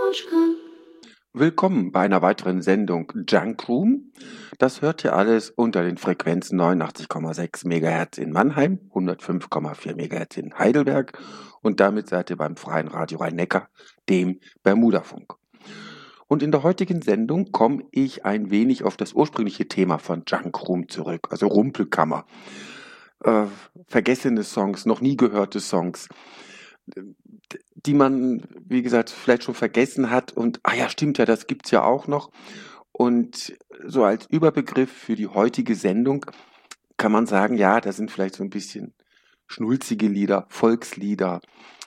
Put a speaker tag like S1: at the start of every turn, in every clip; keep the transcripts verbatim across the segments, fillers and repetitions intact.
S1: Willkommen bei einer weiteren Sendung Junk Room. Das hört ihr alles unter den Frequenzen neunundachtzig Komma sechs Megahertz in Mannheim, hundertfünf Komma vier Megahertz in Heidelberg und damit seid ihr beim Freien Radio Rhein-Neckar, dem Bermudafunk. Und in der heutigen Sendung komme ich ein wenig auf das ursprüngliche Thema von Junk Room zurück, also Rumpelkammer. Äh, vergessene Songs, noch nie gehörte Songs, die man, wie gesagt, vielleicht schon vergessen hat und, ah ja, stimmt ja, das gibt's ja auch noch. Und so als Überbegriff für die heutige Sendung kann man sagen, ja, da sind vielleicht so ein bisschen schnulzige Lieder, Volkslieder,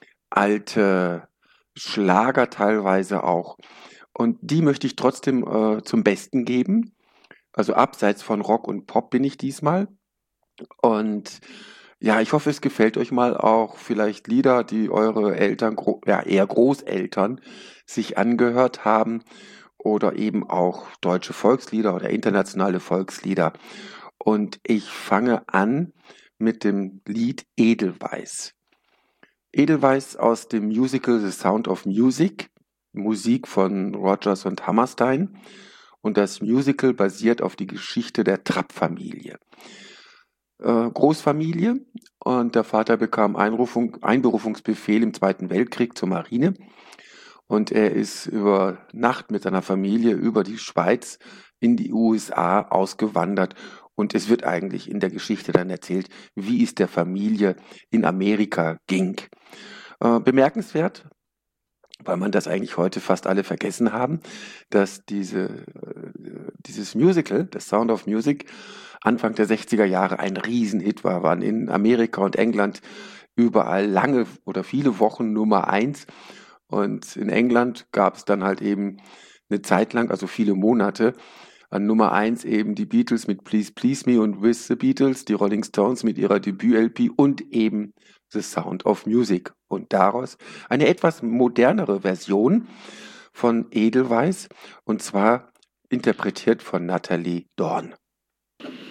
S1: alte Schlager teilweise auch. Und die möchte ich trotzdem äh, zum Besten geben. Also abseits von Rock und Pop bin ich diesmal. Und ja, ich hoffe, es gefällt euch mal auch vielleicht Lieder, die eure Eltern, gro- ja, eher Großeltern sich angehört haben oder eben auch deutsche Volkslieder oder internationale Volkslieder. Und ich fange an mit dem Lied Edelweiß. Edelweiß aus dem Musical The Sound of Music, Musik von Rodgers und Hammerstein. Und das Musical basiert auf die Geschichte der Trapp-Familie. Äh, Großfamilie und der Vater bekam Einrufung, Einberufungsbefehl im Zweiten Weltkrieg zur Marine und er ist über Nacht mit seiner Familie über die Schweiz in die U S A ausgewandert und es wird eigentlich in der Geschichte dann erzählt, wie es der Familie in Amerika ging. Äh, bemerkenswert, weil man das eigentlich heute fast alle vergessen haben, dass diese, äh, dieses Musical, das Sound of Music, Anfang der sechziger Jahre ein Riesenhit war, waren in Amerika und England überall lange oder viele Wochen Nummer eins. Und in England gab es dann halt eben eine Zeit lang, also viele Monate, an Nummer eins eben die Beatles mit Please Please Me und With the Beatles, die Rolling Stones mit ihrer Debüt-L P und eben The Sound of Music. Und daraus eine etwas modernere Version von Edelweiß und zwar interpretiert von Natalie Dorn.